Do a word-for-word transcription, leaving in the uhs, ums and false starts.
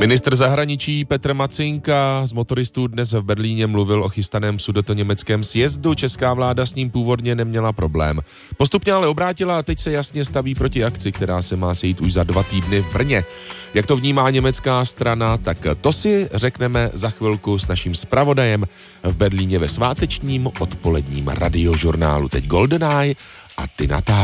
Ministr zahraničí Petr Macinka z motoristů dnes v Berlíně mluvil o chystaném sudetoněmeckém sjezdu. Česká vláda s ním původně neměla problém. Postupně ale obrátila a teď se jasně staví proti akci, která se má sejít už za dva týdny v Brně. Jak to vnímá německá strana, tak to si řekneme za chvilku s naším zpravodajem v Berlíně ve svátečním odpoledním radiožurnálu. Teď GoldenEye a Tina Turner.